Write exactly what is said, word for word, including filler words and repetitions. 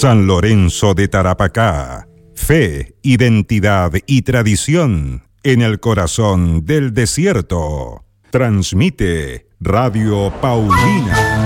San Lorenzo de Tarapacá, fe, identidad y tradición en el corazón del desierto. Transmite Radio Paulina.